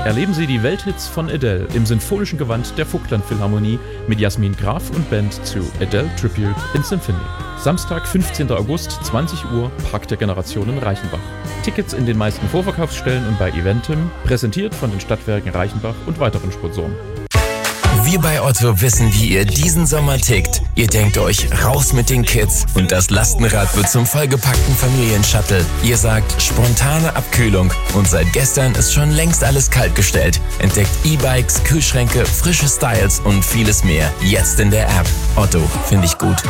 Erleben Sie die Welthits von Adele im sinfonischen Gewand der Vogtland Philharmonie mit Jasmin Graf und Band zu Adele Tribute in Symphony. Samstag, 15. August, 20 Uhr, Park der Generationen Reichenbach. Tickets in den meisten Vorverkaufsstellen und bei Eventim, präsentiert von den Stadtwerken Reichenbach und weiteren Sponsoren. Wir bei Otto wissen, wie ihr diesen Sommer tickt. Ihr denkt euch, raus mit den Kids und das Lastenrad wird zum vollgepackten Familienshuttle. Ihr sagt, spontane Abkühlung und seit gestern ist schon längst alles kaltgestellt. Entdeckt E-Bikes, Kühlschränke, frische Styles und vieles mehr. Jetzt in der App. Otto, finde ich gut.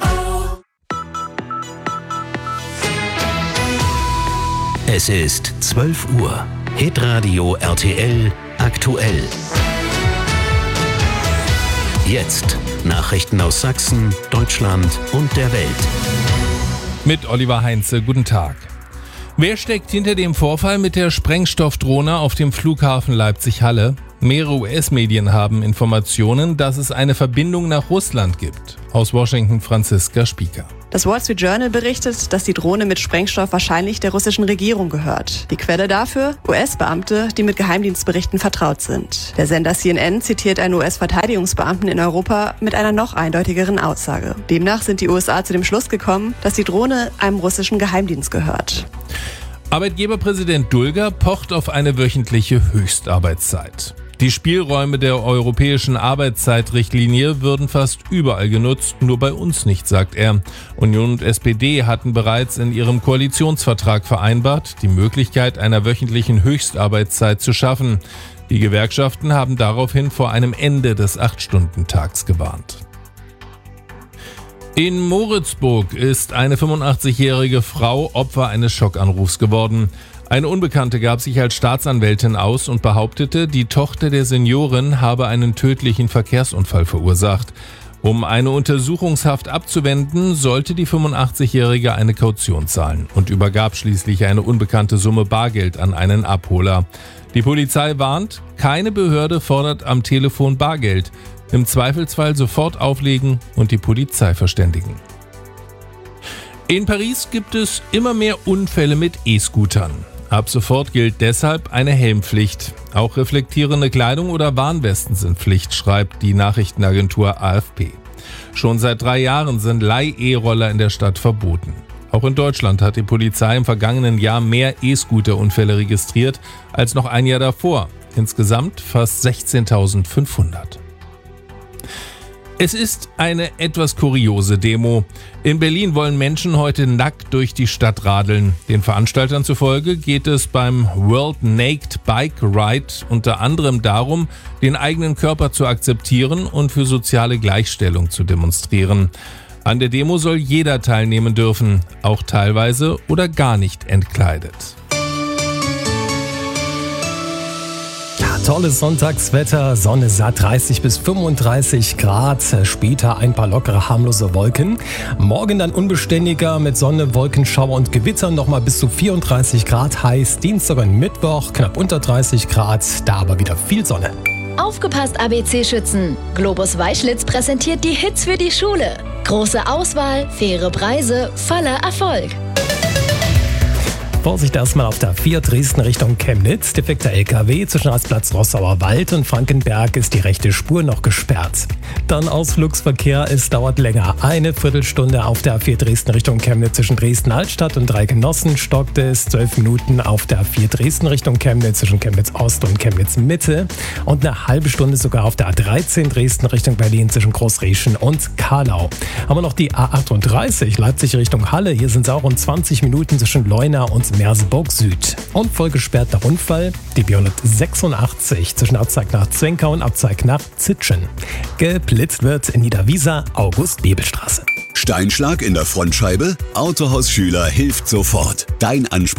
Es ist 12 Uhr. Hitradio RTL aktuell. Jetzt Nachrichten aus Sachsen, Deutschland und der Welt. Mit Oliver Heinze, guten Tag. Wer steckt hinter dem Vorfall mit der Sprengstoffdrohne auf dem Flughafen Leipzig-Halle? Mehrere US-Medien haben Informationen, dass es eine Verbindung nach Russland gibt. Aus Washington Franziska Spieker. Das Wall Street Journal berichtet, dass die Drohne mit Sprengstoff wahrscheinlich der russischen Regierung gehört. Die Quelle dafür? US-Beamte, die mit Geheimdienstberichten vertraut sind. Der Sender CNN zitiert einen US-Verteidigungsbeamten in Europa mit einer noch eindeutigeren Aussage. Demnach sind die USA zu dem Schluss gekommen, dass die Drohne einem russischen Geheimdienst gehört. Arbeitgeberpräsident Dulger pocht auf eine wöchentliche Höchstarbeitszeit. Die Spielräume der europäischen Arbeitszeitrichtlinie würden fast überall genutzt, nur bei uns nicht, sagt er. Union und SPD hatten bereits in ihrem Koalitionsvertrag vereinbart, die Möglichkeit einer wöchentlichen Höchstarbeitszeit zu schaffen. Die Gewerkschaften haben daraufhin vor einem Ende des 8-Stunden-Tags gewarnt. In Moritzburg ist eine 85-jährige Frau Opfer eines Schockanrufs geworden. Eine Unbekannte gab sich als Staatsanwältin aus und behauptete, die Tochter der Seniorin habe einen tödlichen Verkehrsunfall verursacht. Um eine Untersuchungshaft abzuwenden, sollte die 85-Jährige eine Kaution zahlen und übergab schließlich eine unbekannte Summe Bargeld an einen Abholer. Die Polizei warnt, keine Behörde fordert am Telefon Bargeld. Im Zweifelsfall sofort auflegen und die Polizei verständigen. In Paris gibt es immer mehr Unfälle mit E-Scootern. Ab sofort gilt deshalb eine Helmpflicht. Auch reflektierende Kleidung oder Warnwesten sind Pflicht, schreibt die Nachrichtenagentur AFP. Schon seit 3 Jahren sind Leih-E-Roller in der Stadt verboten. Auch in Deutschland hat die Polizei im vergangenen Jahr mehr E-Scooter-Unfälle registriert als noch ein Jahr davor. Insgesamt fast 16.500. Es ist eine etwas kuriose Demo. In Berlin wollen Menschen heute nackt durch die Stadt radeln. Den Veranstaltern zufolge geht es beim World Naked Bike Ride unter anderem darum, den eigenen Körper zu akzeptieren und für soziale Gleichstellung zu demonstrieren. An der Demo soll jeder teilnehmen dürfen, auch teilweise oder gar nicht entkleidet. Tolles Sonntagswetter, Sonne satt 30 bis 35 Grad, später ein paar lockere, harmlose Wolken. Morgen dann unbeständiger mit Sonne, Wolkenschauer und Gewittern nochmal bis zu 34 Grad heiß. Dienstag und Mittwoch knapp unter 30 Grad, da aber wieder viel Sonne. Aufgepasst, ABC-Schützen! Globus Weißschlitz präsentiert die Hits für die Schule. Große Auswahl, faire Preise, voller Erfolg. Vorsicht erstmal auf der 4 Dresden Richtung Chemnitz. Defekter LKW zwischen Rastplatz Rossauer Wald und Frankenberg ist die rechte Spur noch gesperrt. Dann Ausflugsverkehr, es dauert länger. Eine Viertelstunde auf der 4 Dresden Richtung Chemnitz zwischen Dresden-Altstadt und Dreigenossen stockt es. 12 Minuten auf der 4 Dresden Richtung Chemnitz zwischen Chemnitz Ost und Chemnitz Mitte. Und eine halbe Stunde sogar auf der A13 Dresden Richtung Berlin zwischen Großrieschen und Karlau. Aber noch die A38 Leipzig Richtung Halle. Hier sind es auch rund 20 Minuten zwischen Leuna und Merseburg Süd. Und voll gesperrt nach Unfall die B186 zwischen Abzeig nach Zwenkau und Abzeig nach Zitschen. Geblitzt wird in Niederwiesa August-Bebel-Straße. Steinschlag in der Frontscheibe? Autohaus Schüler hilft sofort. Dein Ansprechpartner